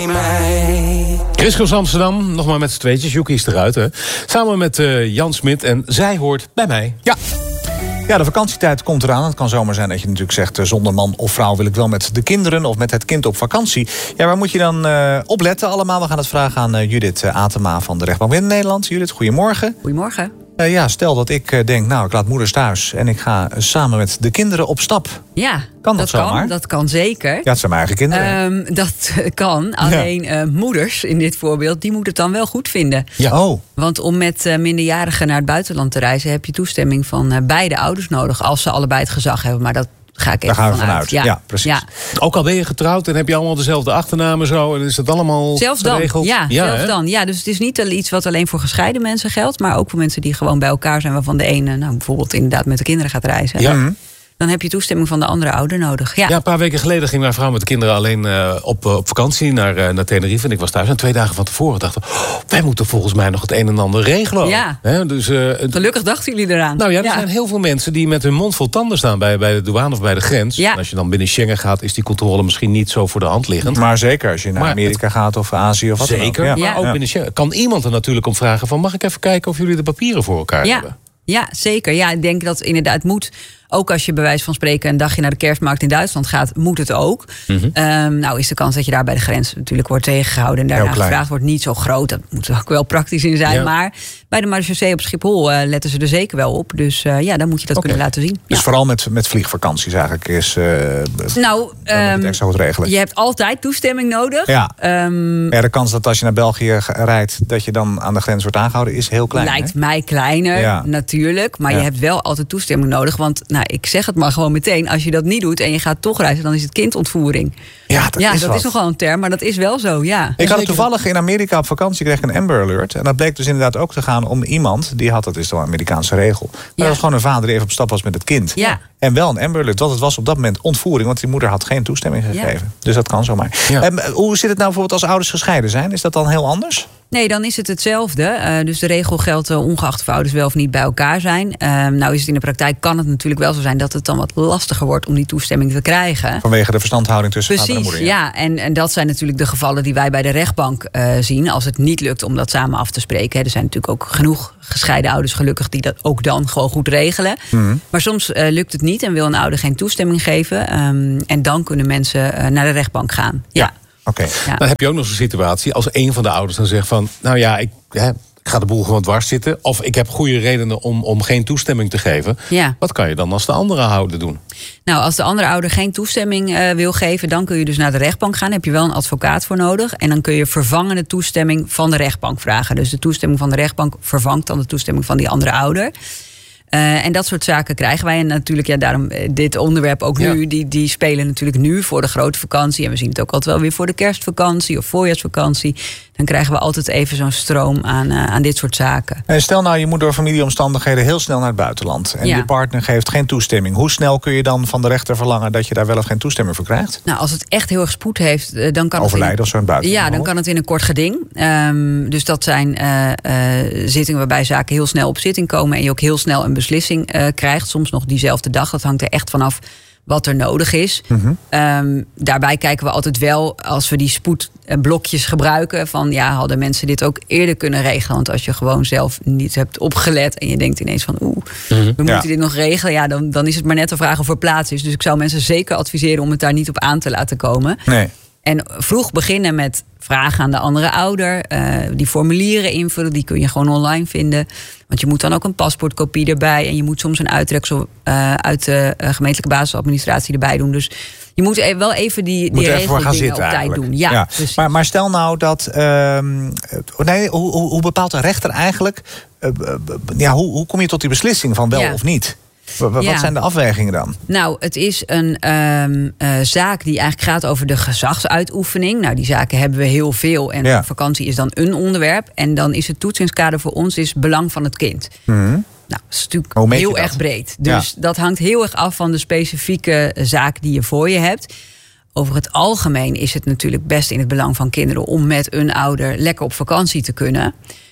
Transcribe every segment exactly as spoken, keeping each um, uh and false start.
mij. Chris Amsterdam, nog maar met z'n tweetjes. Joekie is eruit, hè. Samen met uh, Jan Smit en zij hoort bij mij. Ja. Ja, de vakantietijd komt eraan. Het kan zomaar zijn dat je natuurlijk zegt... zonder man of vrouw wil ik wel met de kinderen... of met het kind op vakantie. Ja, waar moet je dan uh, op letten allemaal? We gaan het vragen aan uh, Judith uh, Atema van de Rechtbank in Nederland. Judith, goedemorgen. Goedemorgen. Uh, ja, stel dat ik uh, denk, nou, ik laat moeders thuis... en ik ga uh, samen met de kinderen op stap. Ja, kan dat, dat zomaar? Kan, dat kan zeker. Ja, het zijn mijn eigen kinderen. Um, dat kan. Alleen ja. uh, moeders in dit voorbeeld, die moeten het dan wel goed vinden. Ja. Oh. Want om met uh, minderjarigen naar het buitenland te reizen... heb je toestemming van uh, beide ouders nodig... als ze allebei het gezag hebben. Maar dat ga ik even Daar gaan we vanuit. vanuit. Ja, ja, precies. Ja. Ook al ben je getrouwd en heb je allemaal dezelfde achternamen zo... en is het allemaal zelfs dan. geregeld? Ja, ja zelfs dan. Ja, dus het is niet iets wat alleen voor gescheiden mensen geldt... maar ook voor mensen die gewoon bij elkaar zijn... waarvan de ene nou, bijvoorbeeld inderdaad met de kinderen gaat reizen. Ja. Mm-hmm. Dan heb je toestemming van de andere ouder nodig. Ja, ja een paar weken geleden ging mijn vrouw met de kinderen alleen uh, op, uh, op vakantie naar, uh, naar Tenerife. En ik was thuis en twee dagen van tevoren dachten... Oh, wij moeten volgens mij nog het een en ander regelen. Ja. He, dus, uh, gelukkig dachten jullie eraan. Nou ja, er ja. zijn heel veel mensen die met hun mond vol tanden staan... bij, bij de douane of bij de grens. Ja. En als je dan binnen Schengen gaat, is die controle misschien niet zo voor de hand liggend. Maar zeker als je naar maar Amerika het, gaat of Azië of wat zeker, dan ook. Ja. Ja. Maar ook ja. binnen Schengen kan iemand er natuurlijk om vragen... van mag ik even kijken of jullie de papieren voor elkaar ja. hebben? Ja, zeker. Ja, ik denk dat inderdaad moet... Ook als je bij wijze van spreken een dagje naar de kerstmarkt in Duitsland gaat... moet het ook. Mm-hmm. Um, nou is de kans dat je daar bij de grens natuurlijk wordt tegengehouden... en daarna gevraagd wordt niet zo groot. Dat moet er ook wel praktisch in zijn. Ja. Maar bij de marechaussee op Schiphol uh, letten ze er zeker wel op. Dus uh, ja, dan moet je dat okay. kunnen laten zien. Dus ja. vooral met, met vliegvakanties eigenlijk is... Uh, nou, um, het extra goed regelen. Je hebt altijd toestemming nodig. Ja. Um, ja, de kans dat als je naar België rijdt... dat je dan aan de grens wordt aangehouden is heel klein. Lijkt hè? mij kleiner, ja. natuurlijk. Maar ja. je hebt wel altijd toestemming nodig. Want nou, ik zeg het maar gewoon meteen, als je dat niet doet en je gaat toch reizen, dan is het kindontvoering. Ja, dat, ja, is, dat is nogal een term, maar dat is wel zo, ja. Ik had het toevallig in Amerika op vakantie, kreeg ik een Amber Alert. En dat bleek dus inderdaad ook te gaan om iemand, die had, dat is toch een Amerikaanse regel. Maar ja. dat was gewoon een vader die even op stap was met het kind. Ja. En wel een Amber Alert, want het was op dat moment ontvoering, want die moeder had geen toestemming gegeven. Ja. Dus dat kan zomaar. Ja. Um, hoe zit het nou bijvoorbeeld als ouders gescheiden zijn? Is dat dan heel anders? Nee, dan is het hetzelfde. Uh, dus de regel geldt uh, ongeacht of ouders wel of niet bij elkaar zijn. Uh, nou is het in de praktijk, kan het natuurlijk wel zo zijn... dat het dan wat lastiger wordt om die toestemming te krijgen. Vanwege de verstandhouding tussen Precies, vader en moeder. Ja, ja. En, en dat zijn natuurlijk de gevallen die wij bij de rechtbank uh, zien... als het niet lukt om dat samen af te spreken. Hè. Er zijn natuurlijk ook genoeg gescheiden ouders gelukkig... die dat ook dan gewoon goed regelen. Mm-hmm. Maar soms uh, lukt het niet en wil een ouder geen toestemming geven. Um, en dan kunnen mensen uh, naar de rechtbank gaan. Ja. ja. Okay. Ja. Dan heb je ook nog zo'n situatie als een van de ouders dan zegt van... nou ja, ik, hè, ik ga de boel gewoon dwars zitten... of ik heb goede redenen om, om geen toestemming te geven. Ja. Wat kan je dan als de andere ouder doen? Nou, als de andere ouder geen toestemming uh, wil geven... dan kun je dus naar de rechtbank gaan. Daar heb je wel een advocaat voor nodig. En dan kun je vervangende toestemming van de rechtbank vragen. Dus de toestemming van de rechtbank vervangt dan de toestemming van die andere ouder... Uh, en dat soort zaken krijgen wij. En natuurlijk, ja, daarom dit onderwerp ook nu. Ja. Die, die spelen natuurlijk nu voor de grote vakantie. En we zien het ook altijd wel weer voor de kerstvakantie of voorjaarsvakantie. Dan krijgen we altijd even zo'n stroom aan, uh, aan dit soort zaken. En stel nou, je moet door familieomstandigheden heel snel naar het buitenland. En ja. je partner geeft geen toestemming. Hoe snel kun je dan van de rechter verlangen dat je daar wel of geen toestemming voor krijgt? Nou, als het echt heel erg spoed heeft, uh, dan kan Overlijden het in, of zo in het buitenland. Ja, dan kan het in een kort geding. Um, dus dat zijn uh, uh, zittingen waarbij zaken heel snel op zitting komen en je ook heel snel een beslissing uh, krijgt. Soms nog diezelfde dag. Dat hangt er echt vanaf wat er nodig is. Mm-hmm. Um, daarbij kijken we altijd wel, als we die spoedblokjes gebruiken, van ja, hadden mensen dit ook eerder kunnen regelen? Want als je gewoon zelf niet hebt opgelet en je denkt ineens van oeh, mm-hmm. we moeten ja. dit nog regelen, ja, dan, dan is het maar net de vraag of er plaats is. Dus ik zou mensen zeker adviseren om het daar niet op aan te laten komen. Nee. En vroeg beginnen met vragen aan de andere ouder. Uh, die formulieren invullen, die kun je gewoon online vinden. Want je moet dan ook een paspoortkopie erbij. En je moet soms een uittreksel uh, uit de uh, gemeentelijke basisadministratie erbij doen. Dus je moet e- wel even die, die regeldingen op tijd doen. Ja, ja. Maar, maar stel nou dat... Uh, nee, hoe, hoe, hoe bepaalt de rechter eigenlijk... Uh, uh, ja, hoe, hoe kom je tot die beslissing van wel ja. of niet? Wat ja. zijn de afwegingen dan? Nou, het is een um, uh, zaak die eigenlijk gaat over de gezagsuitoefening. Nou, die zaken hebben we heel veel. En ja. vakantie is dan een onderwerp. En dan is het toetsingskader voor ons is belang van het kind. Mm-hmm. Nou, dat is natuurlijk heel erg breed. Dus ja. dat hangt heel erg af van de specifieke zaak die je voor je hebt. Over het algemeen is het natuurlijk best in het belang van kinderen om met een ouder lekker op vakantie te kunnen.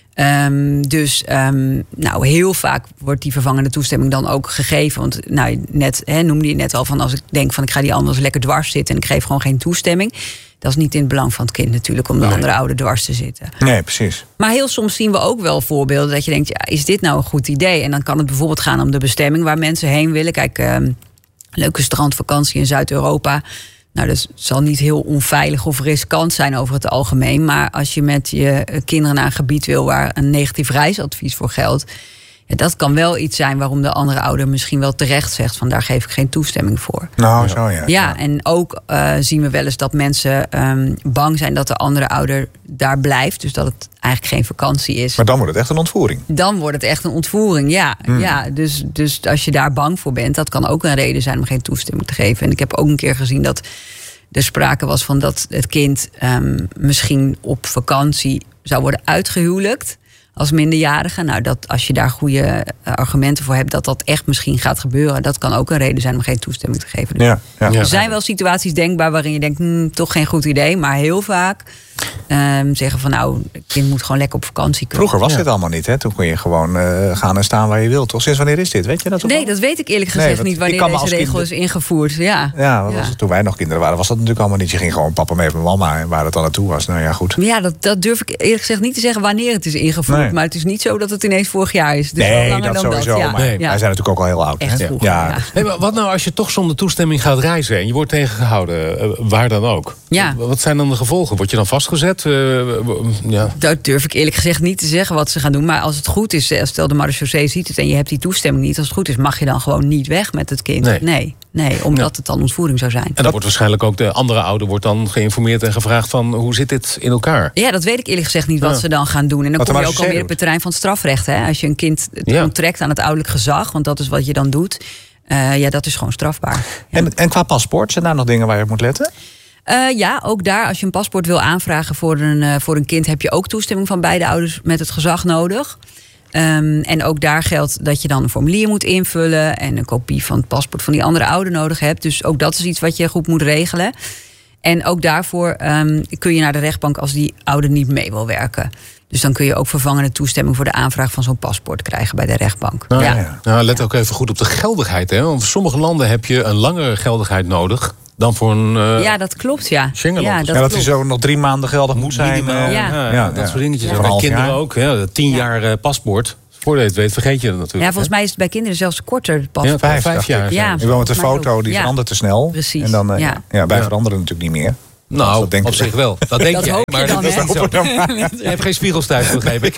Um, dus um, nou, heel vaak wordt die vervangende toestemming dan ook gegeven. Want nou, net he, noemde je net al van als ik denk van ik ga die anders lekker dwars zitten en ik geef gewoon geen toestemming. Dat is niet in het belang van het kind natuurlijk om de nee. andere ouder dwars te zitten. Nee, precies. Maar heel soms zien we ook wel voorbeelden dat je denkt, ja, is dit nou een goed idee? En dan kan het bijvoorbeeld gaan om de bestemming waar mensen heen willen. Kijk, um, leuke strandvakantie in Zuid-Europa. Nou, dat zal niet heel onveilig of riskant zijn over het algemeen. Maar als je met je kinderen naar een gebied wil waar een negatief reisadvies voor geldt, ja, dat kan wel iets zijn waarom de andere ouder misschien wel terecht zegt van daar geef ik geen toestemming voor. Nou, zo ja. Ja, en ook uh, zien we wel eens dat mensen um, bang zijn dat de andere ouder daar blijft. Dus dat het eigenlijk geen vakantie is. Maar dan wordt het echt een ontvoering. Dan wordt het echt een ontvoering, ja. Hmm. ja dus, dus als je daar bang voor bent, dat kan ook een reden zijn om geen toestemming te geven. En ik heb ook een keer gezien dat er sprake was van dat het kind um, misschien op vakantie zou worden uitgehuwelijkt als minderjarige. Nou, dat als je daar goede argumenten voor hebt dat dat echt misschien gaat gebeuren, dat kan ook een reden zijn om geen toestemming te geven. Dus ja, ja. Er zijn wel situaties denkbaar waarin je denkt, hm, toch geen goed idee, maar heel vaak um, zeggen van nou, het kind moet gewoon lekker op vakantie kunnen. Vroeger was ja. dit allemaal niet, hè? Toen kon je gewoon uh, gaan en staan waar je wilt, toch? Sinds wanneer is dit? Weet je dat? Nee, dat weet ik eerlijk gezegd nee, niet wanneer deze regel is ingevoerd. Ja, ja, wat ja. Was het, toen wij nog kinderen waren, was dat natuurlijk allemaal niet. Je ging gewoon papa mee met mama en waar het dan naartoe was. Nou ja, goed. Ja, dat, dat durf ik eerlijk gezegd niet te zeggen wanneer het is ingevoerd. Nee. Maar het is niet zo dat het ineens vorig jaar is. Het is nee, wel langer dat dan sowieso. Dat. Ja. Maar Ja. wij zijn natuurlijk ook al heel oud. Echt hè? vroeger, ja. ja. Hey, maar wat nou als je toch zonder toestemming gaat reizen en je wordt tegengehouden, uh, waar dan ook? Ja. Wat zijn dan de gevolgen? Word je dan vastgezet? Uh, ja. Dat durf ik eerlijk gezegd niet te zeggen wat ze gaan doen. Maar als het goed is, stel de marechaussee ziet het en je hebt die toestemming niet. Als het goed is, mag je dan gewoon niet weg met het kind. Nee, nee, nee omdat ja. het dan ontvoering zou zijn. En dan wordt waarschijnlijk ook de andere ouder wordt dan geïnformeerd en gevraagd van hoe zit dit in elkaar? Ja, dat weet ik eerlijk gezegd niet wat ja. ze dan gaan doen. En dan wat kom je ook alweer op het terrein van het strafrecht. Hè? Als je een kind ja. onttrekt aan het ouderlijk gezag, want dat is wat je dan doet. Uh, ja, dat is gewoon strafbaar. Ja. En, en qua paspoort, zijn daar nog dingen waar je op moet letten? Uh, ja, ook daar, als je een paspoort wil aanvragen voor een, uh, voor een kind, heb je ook toestemming van beide ouders met het gezag nodig. Um, en ook daar geldt dat je dan een formulier moet invullen en een kopie van het paspoort van die andere ouder nodig hebt. Dus ook dat is iets wat je goed moet regelen. En ook daarvoor um, kun je naar de rechtbank als die ouder niet mee wil werken. Dus dan kun je ook vervangende toestemming voor de aanvraag van zo'n paspoort krijgen bij de rechtbank. Nou, ja. Ja. Nou, let ook even goed op de geldigheid. Hè? Want voor sommige landen heb je een langere geldigheid nodig dan voor een uh, ja, dat klopt, ja. Schengenland. Ja, dat, ja, dat klopt. hij zo nog drie maanden geldig moet zijn. Minimaal, Uh, ja. Ja, ja, ja, dat ja. soort dingetjes. Ja. En bij Half kinderen jaar. ook. Ja, tien Ja. jaar uh, paspoort. Voordat je het weet, vergeet je dat natuurlijk. Ja, volgens mij is het bij kinderen zelfs korter. Het paspoort. Ja, Vijf, vijf dacht jaar. ik. Ja. Ik wil met de foto, die Ja. verandert te snel. Precies, En dan, uh, ja. ja, wij Ja. veranderen natuurlijk niet meer. Nou, dat denk op ik. zich wel. Dat denk Dat je, hoop je maar dan, dat is hè? niet zo. Je hebt geen spiegels thuis, begrijp ik.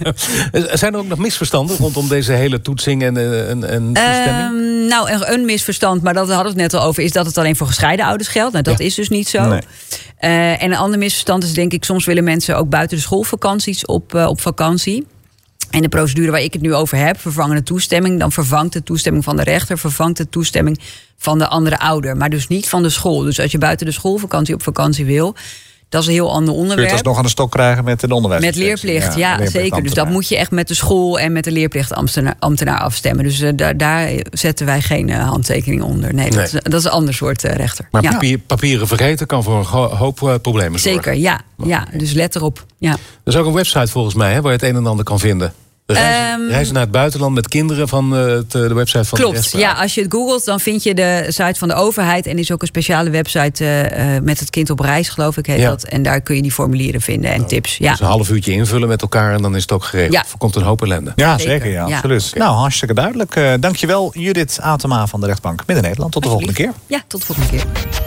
Zijn er ook nog misverstanden rondom deze hele toetsing en, en, en toestemming? Um, nou, een, een misverstand, maar dat hadden we het net al over, is dat het alleen voor gescheiden ouders geldt. Nou, dat Ja. is dus niet zo. Nee. Uh, en een ander misverstand is, denk ik, soms willen mensen ook buiten de schoolvakanties op, uh, op vakantie. En de procedure waar ik het nu over heb, vervangende toestemming, dan vervangt de toestemming van de rechter, vervangt de toestemming van de andere ouder. Maar dus niet van de school. Dus als je buiten de schoolvakantie op vakantie wil, dat is een heel ander Kun je onderwerp. het alsnog aan de stok krijgen met de onderwijs? Met leerplicht, ja, leerplicht zeker. Dus dat ambtenaar. moet je echt met de school en met de leerplichtambtenaar ambtenaar afstemmen. Dus uh, daar, daar zetten wij geen uh, handtekening onder. Nee, Nee. Dat, is, dat is een ander soort uh, rechter. Maar ja. papier, papieren vergeten kan voor een ho- hoop uh, problemen zorgen. Zeker, ja, ja. Dus let erop. Ja. Er is ook een website volgens mij hè, waar je het een en ander kan vinden. Reizen, Um, reizen naar het buitenland met kinderen van uh, het, de website van de Klopt, rechtspraak. ja, als je het googelt, dan vind je de site van de overheid. En er is ook een speciale website uh, uh, met het kind op reis, geloof ik, heet Ja. dat. En daar kun je die formulieren vinden en tips. Ja. Dus een half uurtje invullen met elkaar en dan is het ook geregeld. Ja. Er komt een hoop ellende. Ja, Zeker, zeker. Ja, ja. absoluut. Oké. Nou, hartstikke duidelijk. Uh, dankjewel, Judith Atema van de rechtbank Midden-Nederland. Tot de volgende keer. Ja, tot de volgende keer.